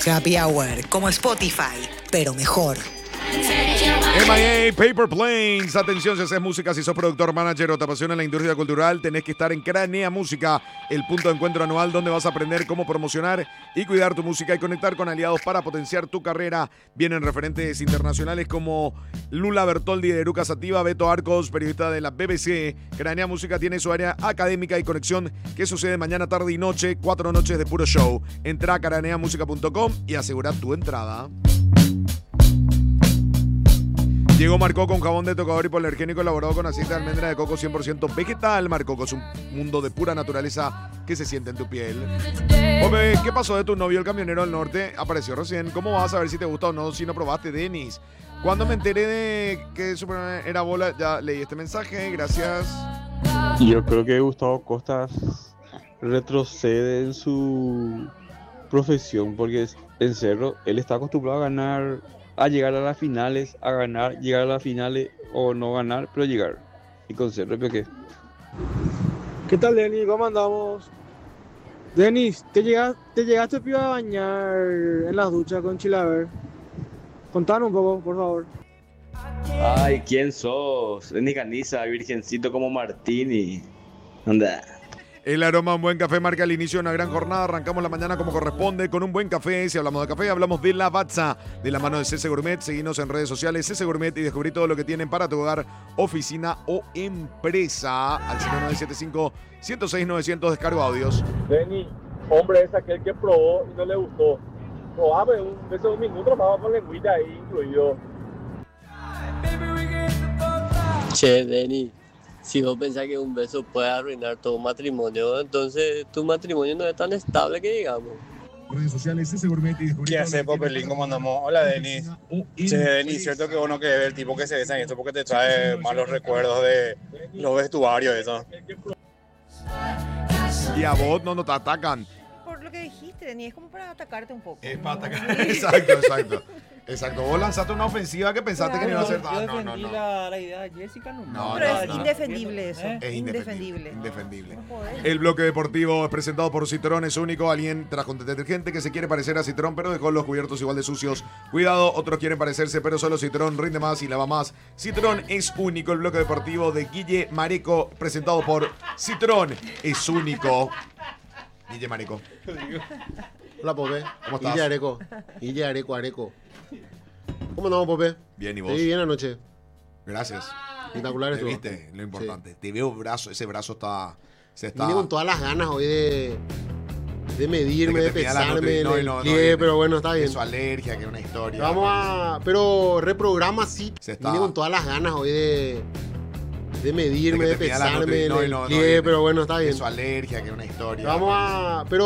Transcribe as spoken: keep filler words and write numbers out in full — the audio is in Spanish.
Happy Hour, como Spotify, pero mejor. M I A Paper Planes. Atención, si haces música, si sos productor, manager o te apasiona la industria cultural, tenés que estar en Cranea Música, el punto de encuentro anual donde vas a aprender cómo promocionar y cuidar tu música y conectar con aliados para potenciar tu carrera. Vienen referentes internacionales como Lula Bertoldi de Eruca Sativa, Beto Arcos, periodista de la B B C. Cranea Música tiene su área académica y conexión que sucede mañana, tarde y noche, cuatro noches de puro show. Entra a cranea música punto com y asegura tu entrada. Llegó Marcoco, un jabón de tocador hipoalergénico elaborado con aceite de almendra de coco cien por ciento vegetal. Marcoco es un mundo de pura naturaleza que se siente en tu piel. Oye, ¿qué pasó de tu novio, el camionero del norte? Apareció recién. ¿Cómo vas a ver si te gusta o no si no probaste, Denis? Cuando me enteré de que Superman era bola, ya leí este mensaje. Gracias. Yo creo que Gustavo Costas retrocede en su profesión porque en Cerro él está acostumbrado a ganar, a llegar a las finales, a ganar, llegar a las finales o no ganar, pero llegar. Y con Cerro, ¿qué? ¿Qué tal, Denis? ¿Cómo andamos? Denis, ¿te llegaste, te llegaste pibe, a bañar en las duchas con Chilaver? Contanos un poco, por favor. Ay, ¿quién sos? Denis Caniza, virgencito como Martini. Anda. El aroma de un buen café marca el inicio de una gran jornada. Arrancamos la mañana como corresponde con un buen café. Si hablamos de café, hablamos de Lavazza, de la mano de C C Gourmet. Seguinos en redes sociales C C Gourmet y descubrí todo lo que tienen para tu hogar, oficina o empresa. Al cero nueve siete cinco, uno cero seis, novecientos, descargo audios. Denis, hombre, es aquel que probó y no le gustó. Probame un beso de un minuto, más con lengüita ahí incluido. Che, Denis, si vos pensás que un beso puede arruinar todo matrimonio, entonces tu matrimonio no es tan estable que digamos. Redes sociales C C Gourmet y descubrí ¿Qué hace, Popelín? ¿Cómo andamos? Hola, Denis. Che, Denis, cierto que uno que ve el tipo que se besa en esto porque te trae malos recuerdos de los vestuarios, eso. Y a vos no, no te atacan. Por lo que dijiste, Denis, es como para atacarte un poco. Es para atacar. Exacto, exacto. Exacto, vos lanzaste una ofensiva que pensaste Claro, que no iba a ser. yo Ah, no, defendí no, no. La, la idea de Jessica, no. No, pero no, es no. indefendible eso. ¿Eh? Es indefendible. Indefendible. No podés. El bloque deportivo es presentado por Citroën, es único. Alguien trajo un detergente que se quiere parecer a Citroën, pero dejó los cubiertos igual de sucios. Cuidado, otros quieren parecerse, pero solo Citroën rinde más y lava más. Citroën es único. El bloque deportivo de Guille Mareco, presentado por Citroën, es único. Guille Mareco. Hola, Pope. ¿Cómo estás? Guille Areco. Guille Areco, Areco. ¿Cómo andamos, Pope? Bien, ¿y vos? Sí, bien anoche. Gracias. Espectacular ¿Te estuvo. viste? Lo importante. Sí. Te veo brazo, ese brazo está... Se está... Vine con todas las ganas hoy de, de medirme, de de, que te pida la pesarme nutri- en no, el no, no, pie, viene. pero bueno, está bien. Su alergia, que es una historia. Vamos a... Pero reprograma sí. Se está- Vine con todas las ganas hoy de, de medirme, de de, que te pida la pesarme nutri- en no, el no, no pie, viene. pero bueno, está bien. Su alergia, que es una historia. Vamos a... Pero